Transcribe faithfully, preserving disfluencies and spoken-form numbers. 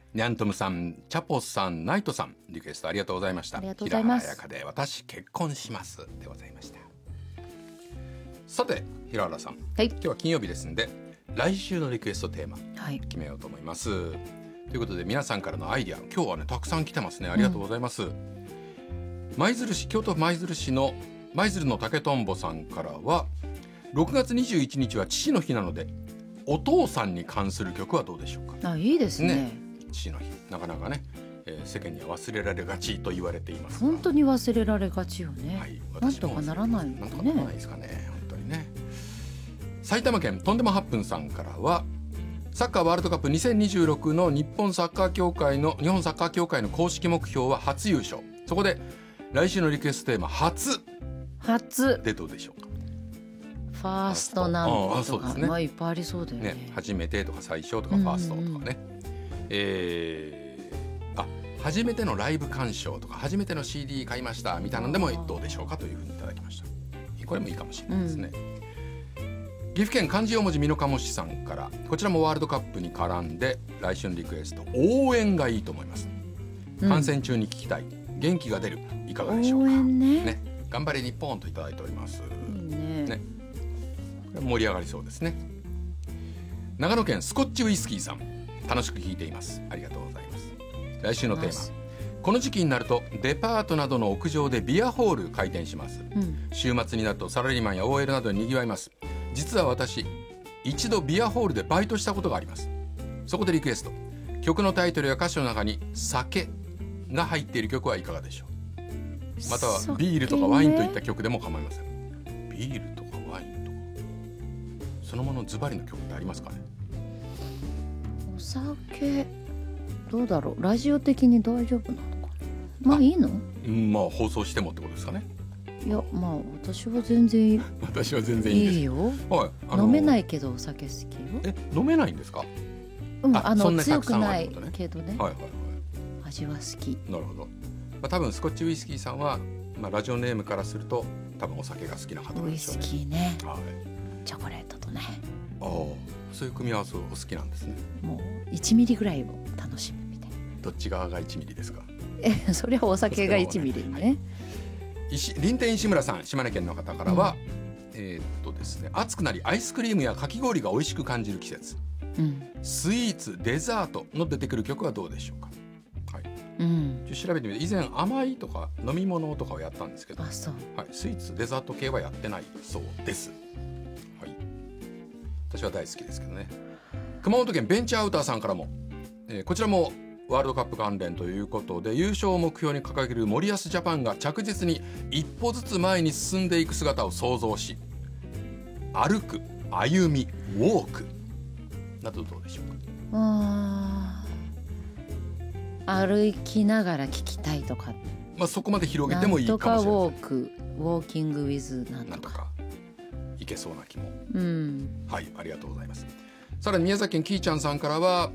ニャントムさん、チャポさん、ナイトさん、リクエストありがとうございました。 ありがとうございます。 平原綾香で私結婚しますでございました。さて平原さん、 はい、 今日は金曜日ですんで来週のリクエストテーマ決めようと思います、はい、ということで皆さんからのアイディア今日はねたくさん来てますね。ありがとうございます、うん、舞鶴市京都府舞鶴市の舞鶴の竹とんぼさんからはろくがつにじゅういちにちは父の日なのでお父さんに関する曲はどうでしょうか。 あ、いいです ね, ね父の日なかなかね、えー、世間には忘れられがちと言われていますが本当に忘れられがちよね、はい、なんとかならないのね。 なんとかならないですかね本当にね。埼玉県とんでもはっぷんさんからはサッカーワールドカップにせんにじゅうろくの日本サッカー協会の日本サッカー協会の公式目標は初優勝。そこで来週のリクエストテーマ初初でどうでしょうか。 ファーストなんとか、 そうですね、 まあ、いっぱいありそうだよ ね, ね初めてとか最初とかファーストとかね、うんうん、えー、あ初めてのライブ鑑賞とか初めての シーディー 買いましたみたいなのでもどうでしょうかというふうにいただきました。これもいいかもしれないですね、うん、岐阜県漢字四文字美濃加茂市さんからこちらもワールドカップに絡んで来週のリクエスト応援がいいと思います、うん、観戦中に聞きたい元気が出るいかがでしょうか。 応援 ね, ね頑張れ日本といただいております。 いい ね, ね盛り上がりそうですね。長野県スコッチウイスキーさん楽しく聞いています。ありがとうございます。来週のテーマこの時期になるとデパートなどの屋上でビアホール開店します、うん、週末になるとサラリーマンや オーエル などでにぎわいます。実は私一度ビアホールでバイトしたことがあります。そこでリクエスト曲のタイトルや歌詞の中に酒が入っている曲はいかがでしょう。またはビールとかワインといった曲でも構いません。ビールとかワインとかそのものズバリの曲ってありますかね。 お酒どうだろうラジオ的に大丈夫なのかな。まあいいのまあ放送してもってことですかね。 いやまあ私は全然私は全然いいです。いいよ、 はいあのー、 飲めないけどお酒好きよ。 え飲めないんですか。 うんあのそんな強くないたくさんあることねけどね、 はいはいはい、 味は好き。 なるほど、まあ、多分スコッチウイスキーさんは、まあ、ラジオネームからすると多分お酒が好きな方なんでしょうね。 ウイスキーね、 はい、 チョコレートとね。 ああそういう組み合わせお好きなんですね。 もういちミリぐらいを楽しむみたいな。 どっち側がいちミリですか。 えそれはお酒がいちミリね、はい、 石林天石村さん島根県の方からは、うん、えー、っとですね暑くなりアイスクリームやかき氷が美味しく感じる季節、うん、スイーツデザートの出てくる曲はどうでしょうか。はい、うん、調べてみて以前甘いとか飲み物とかをやったんですけど、 あそう、 はい、スイーツデザート系はやってないそうです、はい、私は大好きですけどね。熊本県ベンチャーアウターさんからも、えー、こちらもワールドカップ関連ということで優勝を目標に掲げる森保ジャパンが着実に一歩ずつ前に進んでいく姿を想像し歩く歩みウォークなどどうでしょうか。 あ歩きながら聞きたいとか、 まあ、そこまで広げてもいいかもしれない。 なんとかウォークウォーキングウィズなんとかなんとかいけそうな気も、 うん、 はいありがとうございます。さらに宮崎県キーちゃんさんからは